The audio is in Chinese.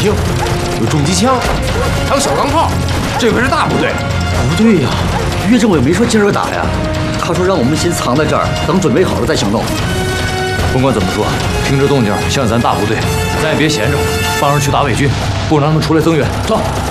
听，有重机枪，还有小钢炮，这可是大部队。 不对呀，岳政委没说今儿个打呀，他说让我们先藏在这儿，等准备好了再行动。 甭管怎么说，听这动静像咱大部队，咱也别闲着，放人去打伪军，不能让他们出来增援。走。